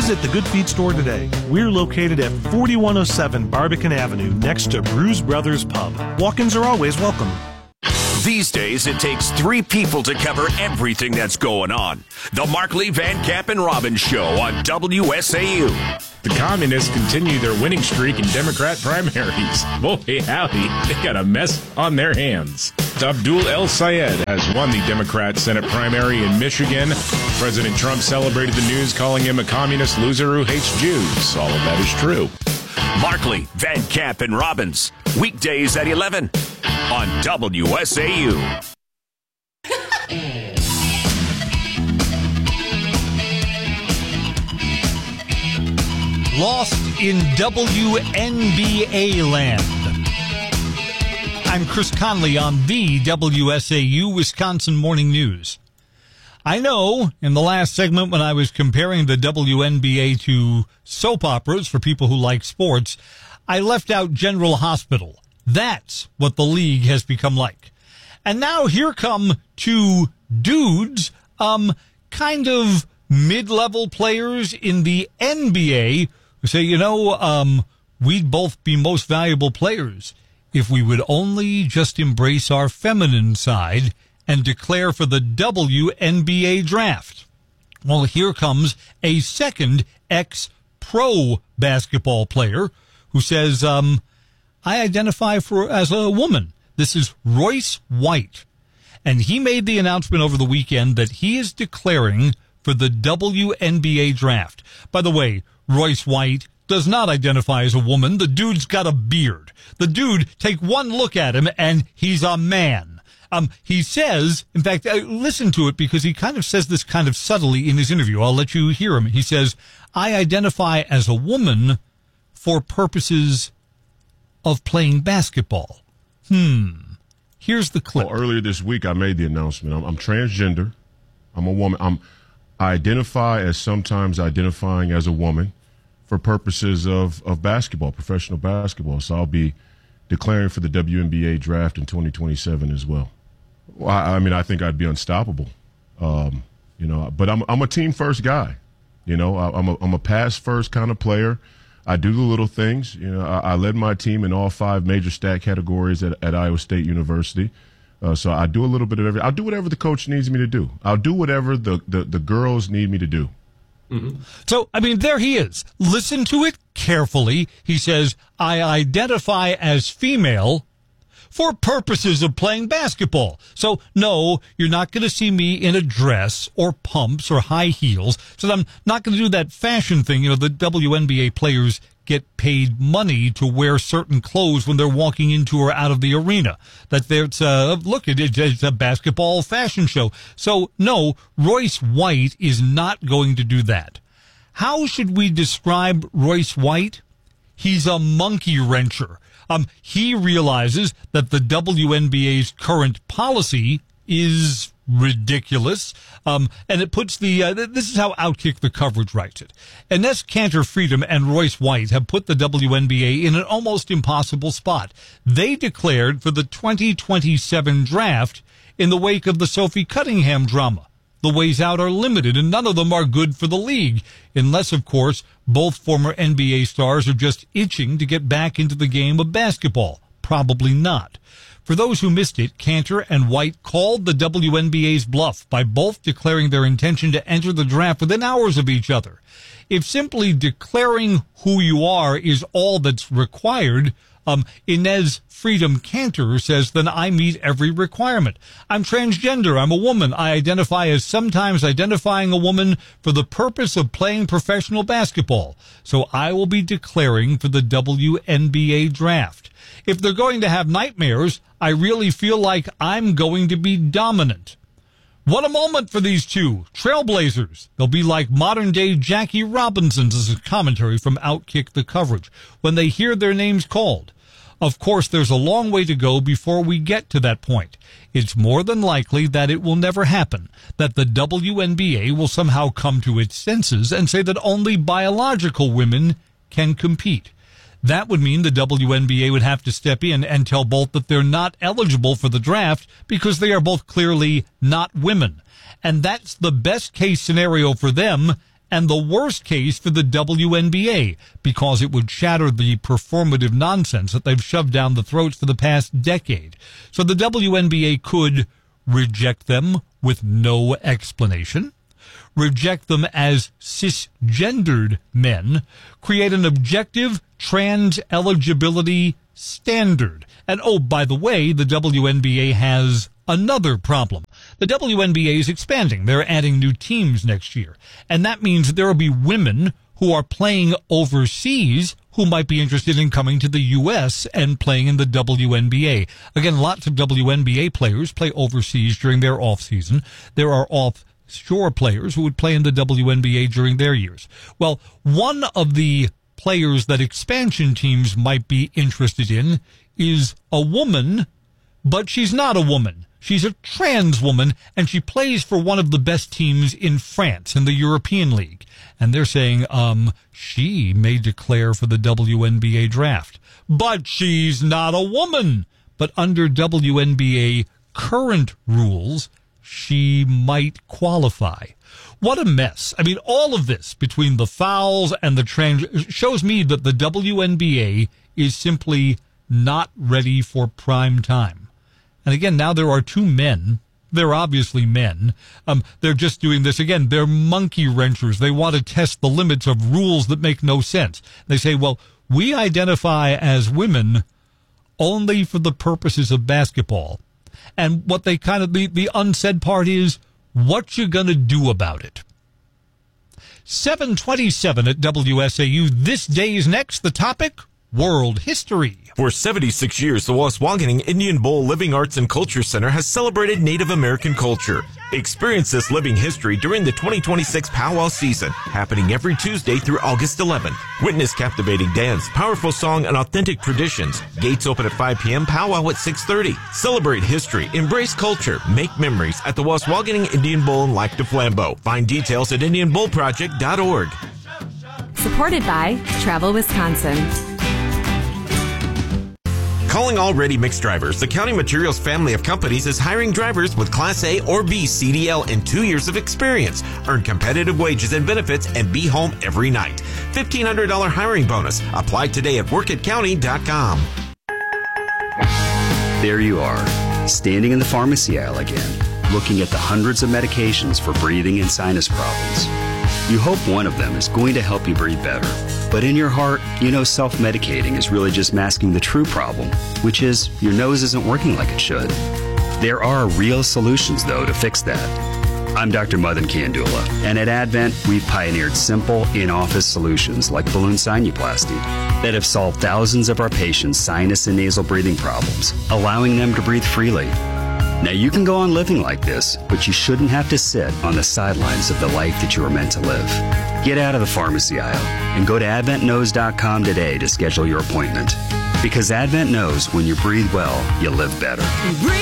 Visit the Good Feet store today. We're located at 4107 Barbican Avenue next to Brews Brothers Pub. Walk-ins are always welcome. These days, it takes 3 people to cover everything that's going on. The Markley, Van Camp, and Robbins Show on WSAU. The communists continue their winning streak in Democrat primaries. Boy, howdy, they got a mess on their hands. Abdul El Sayed has won the Democrat Senate primary in Michigan. President Trump celebrated the news, calling him a communist loser who hates Jews. All of that is true. Markley, Van Camp, and Robbins. Weekdays at 11 on WSAU. Lost in WNBA land. I'm Chris Conley on the WSAU Wisconsin Morning News. I know in the last segment when I was comparing the WNBA to soap operas for people who like sports, I left out General Hospital. That's what the league has become like. And now here come 2 dudes, kind of mid-level players in the NBA who say, we'd both be most valuable players if we would only just embrace our feminine side and declare for the WNBA draft. Well, here comes a second ex-pro basketball player who says, I identify as a woman. This is Royce White. And he made the announcement over the weekend that he is declaring for the WNBA draft. By the way, Royce White does not identify as a woman. The dude's got a beard. The dude, take one look at him and he's a man. He says, in fact, listen to it because he kind of says this kind of subtly in his interview. I'll let you hear him. He says, I identify as a woman for purposes of playing basketball. Here's the clip. Well, earlier this week, I made the announcement. I'm transgender. I'm a woman. I identify as sometimes identifying as a woman for purposes of basketball, professional basketball. So I'll be declaring for the WNBA draft in 2027 as well. Well, I think I'd be unstoppable, but I'm a team first guy. I'm a pass first kind of player. I do the little things. I led my team in all 5 major stat categories at Iowa State University. So I do a little bit of everything. I'll do whatever the coach needs me to do. I'll do whatever the girls need me to do. Mm-hmm. So, there he is. Listen to it carefully. He says, I identify as female for purposes of playing basketball. So, no, you're not going to see me in a dress or pumps or high heels. So I'm not going to do that fashion thing. The WNBA players get paid money to wear certain clothes when they're walking into or out of the arena. It's a basketball fashion show. So, no, Royce White is not going to do that. How should we describe Royce White? He's a monkey wrencher. He realizes that the WNBA's current policy is ridiculous. And it puts this is how Outkick the Coverage writes it. Ines Kanter-Freedom and Royce White have put the WNBA in an almost impossible spot. They declared for the 2027 draft in the wake of the Sophie Cunningham drama. The ways out are limited, and none of them are good for the league, unless, of course, both former NBA stars are just itching to get back into the game of basketball. Probably not. For those who missed it, Kanter and White called the WNBA's bluff by both declaring their intention to enter the draft within hours of each other. If simply declaring who you are is all that's required, Ines Freedom Kanter says, then I meet every requirement. I'm transgender. I'm a woman. I identify as sometimes identifying a woman for the purpose of playing professional basketball. So I will be declaring for the WNBA draft. If they're going to have nightmares, I really feel like I'm going to be dominant. What a moment for these 2 trailblazers. They'll be like modern-day Jackie Robinsons, as a commentary from Outkick the Coverage, when they hear their names called. Of course, there's a long way to go before we get to that point. It's more than likely that it will never happen, that the WNBA will somehow come to its senses and say that only biological women can compete. That would mean the WNBA would have to step in and tell both that they're not eligible for the draft because they are both clearly not women. And that's the best case scenario for them and the worst case for the WNBA, because it would shatter the performative nonsense that they've shoved down the throats for the past decade. So the WNBA could reject them with no explanation, reject them as cisgendered men, create an objective trans eligibility standard. And oh, by the way, the WNBA has another problem. The WNBA is expanding. They're adding new teams next year. And that means there will be women who are playing overseas who might be interested in coming to the U.S. and playing in the WNBA. Again, lots of WNBA players play overseas during their off season. There are offshore players who would play in the WNBA during their years. Well, one of the players that expansion teams might be interested in is a woman, but she's not a woman. She's a trans woman, and she plays for one of the best teams in France in the European League. And they're saying, she may declare for the WNBA draft. But she's not a woman. But under WNBA current rules, she might qualify. What a mess. I mean, all of this between the fouls and the trans shows me that the WNBA is simply not ready for prime time. And again, now there are two men. They're obviously men. They're just doing this again. They're monkey wrenchers. They want to test the limits of rules that make no sense. They say, well, we identify as women only for the purposes of basketball. And what they kind of, the unsaid part is, what you gonna do about it? 7:27 at WSAU. This day's next. The topic, world history. For 76 years, the Waswanigan Indian Bowl Living Arts and Culture Center has celebrated Native American culture. Experience this living history during the 2026 Powwow season, happening every Tuesday through August 11th. Witness captivating dance, powerful song, and authentic traditions. Gates open at 5 p.m., powwow at 6:30. Celebrate history, embrace culture, make memories at the Waswanigan Indian Bowl in Lac du Flambeau. Find details at IndianBowlProject.org. Supported by Travel Wisconsin. Calling all ready-mix drivers, the County Materials family of companies is hiring drivers with Class A or B CDL and 2 years of experience. Earn competitive wages and benefits and be home every night. $1,500 hiring bonus. Apply today at workatcounty.com. There you are, standing in the pharmacy aisle again, looking at the hundreds of medications for breathing and sinus problems. You hope one of them is going to help you breathe better. But in your heart, you know self-medicating is really just masking the true problem, which is your nose isn't working like it should. There are real solutions, though, to fix that. I'm Dr. Madan Kandula, and at Advent, we've pioneered simple, in-office solutions like balloon sinuplasty that have solved thousands of our patients' sinus and nasal breathing problems, allowing them to breathe freely. Now, you can go on living like this, but you shouldn't have to sit on the sidelines of the life that you were meant to live. Get out of the pharmacy aisle and go to AdventKnows.com today to schedule your appointment. Because Advent knows when you breathe well, you live better.